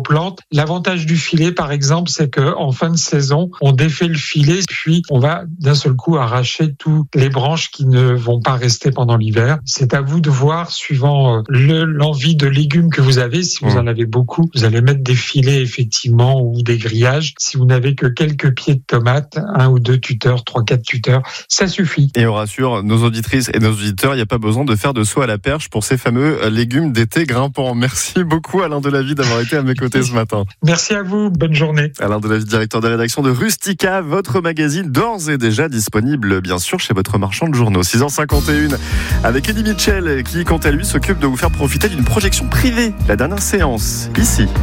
plantes. L'avantage du filet, par exemple, c'est qu'en fin de saison, on défait le filet, puis on va d'un seul coup arracher toutes les branches qui ne vont pas rester pendant l'hiver. C'est à vous de voir, suivant l'envie de légumes que vous avez. Si vous en avez beaucoup, vous allez mettre des filets, effectivement, ou des grillages. Si vous n'avez que quelques pieds de tomates, 1 ou 2 tuteurs, 3-4 tuteurs, ça suffit. Et on rassure nos auditrices et nos auditeurs, il n'y a pas besoin de faire de saut à la perche pour ces fameux légumes d'été grimpants. Merci beaucoup Alain Delavie d'avoir été à mes côtés ce matin. Merci à vous, bonne journée. Alain Delavie, directeur de rédaction de Rustica, votre magazine d'ores et déjà disponible bien sûr chez votre marchand de journaux. 6h51 avec Eddie Mitchell qui quant à lui s'occupe de vous faire profiter d'une projection privée. La dernière séance ici.